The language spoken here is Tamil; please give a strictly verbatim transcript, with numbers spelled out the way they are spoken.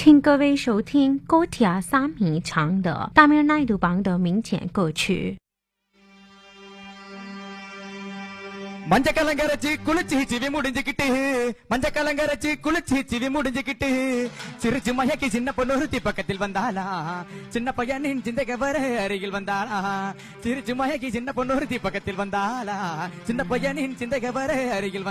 请各位收听狗铁萨米唱的大明奈杜邦的民间歌曲。 மஞ்ச கலங்கரைச்சி குளிச்சி சிவி முடிஞ்சுக்கிட்டு மஞ்ச கலங்கரைச்சி குளிச்சி சிவி முடிஞ்சுக்கிட்டு சிரிச்சு மயக்கி சின்ன பொண்ணுறுத்தி பக்கத்தில் வந்தாளா சின்ன பையனின் சிந்தைக வர அருகில் வந்தாளா சிரிச்சு மயக்கி சின்ன பொண்ணுறுத்தி பக்கத்தில் வந்தாளா சின்ன பையனின் சிந்தைக வர அருகில்